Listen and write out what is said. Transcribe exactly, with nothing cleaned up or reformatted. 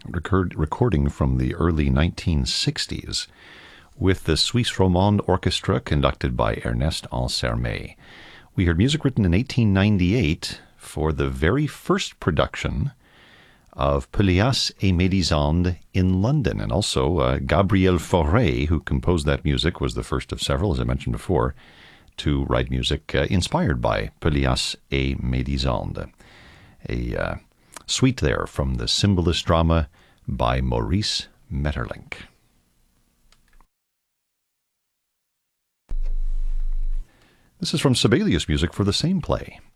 record, recording from the early nineteen sixties with the Suisse Romande Orchestra conducted by Ernest Ansermet. We heard music written in eighteen ninety-eight for the very first production of Pelléas et Mélisande in London. And also uh, Gabriel Fauré, who composed that music, was the first of several, as I mentioned before, to write music uh, inspired by Pelléas et Mélisande. A uh, suite there from the Cymbalist drama by Maurice Maeterlinck. This is from Sibelius music for the same play.